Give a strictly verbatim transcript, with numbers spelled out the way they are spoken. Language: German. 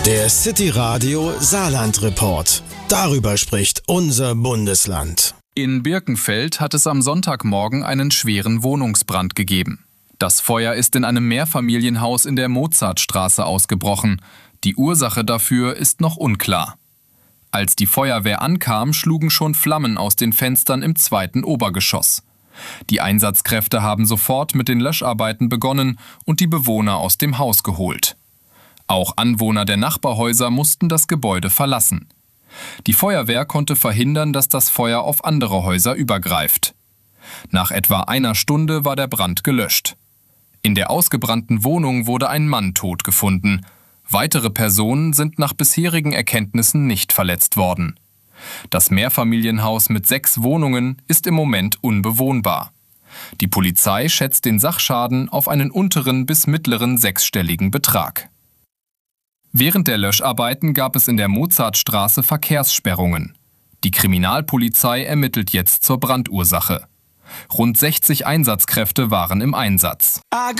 Der City Radio Saarland Report. Darüber spricht unser Bundesland. In Birkenfeld hat es am Sonntagmorgen einen schweren Wohnungsbrand gegeben. Das Feuer ist in einem Mehrfamilienhaus in der Mozartstraße ausgebrochen. Die Ursache dafür ist noch unklar. Als die Feuerwehr ankam, schlugen schon Flammen aus den Fenstern im zweiten Obergeschoss. Die Einsatzkräfte haben sofort mit den Löscharbeiten begonnen und die Bewohner aus dem Haus geholt. Auch Anwohner der Nachbarhäuser mussten das Gebäude verlassen. Die Feuerwehr konnte verhindern, dass das Feuer auf andere Häuser übergreift. Nach etwa einer Stunde war der Brand gelöscht. In der ausgebrannten Wohnung wurde ein Mann tot gefunden. Weitere Personen sind nach bisherigen Erkenntnissen nicht verletzt worden. Das Mehrfamilienhaus mit sechs Wohnungen ist im Moment unbewohnbar. Die Polizei schätzt den Sachschaden auf einen unteren bis mittleren sechsstelligen Betrag. Während der Löscharbeiten gab es in der Mozartstraße Verkehrssperrungen. Die Kriminalpolizei ermittelt jetzt zur Brandursache. Rund sechzig Einsatzkräfte waren im Einsatz.